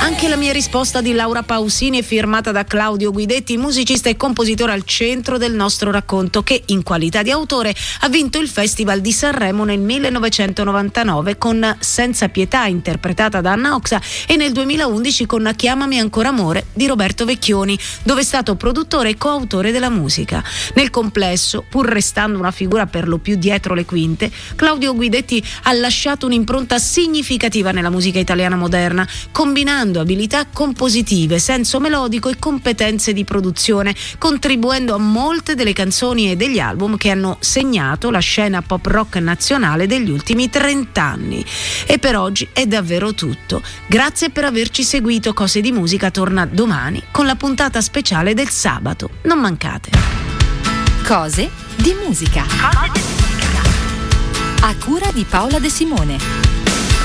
Anche la mia risposta di Laura Pausini è firmata da Claudio Guidetti, musicista e compositore al centro del nostro racconto, che in qualità di autore ha vinto il Festival di Sanremo nel 1999 con Senza pietà, interpretata da Anna Oxa, e nel 2011 con Chiamami ancora amore di Roberto Vecchioni, dove è stato produttore e coautore della musica. Nel complesso, pur restando una figura per lo più dietro le quinte, Claudio Guidetti ha lasciato un'impronta significativa nella musica italiana moderna, combinando abilità compositive, senso melodico e competenze di produzione, contribuendo a molte delle canzoni e degli album che hanno segnato la scena pop rock nazionale degli ultimi 30 anni. E per oggi è davvero tutto. Grazie per averci seguito. Cose di Musica torna domani con la puntata speciale del sabato. Non mancate. Cose di Musica. A cura di Paola De Simone.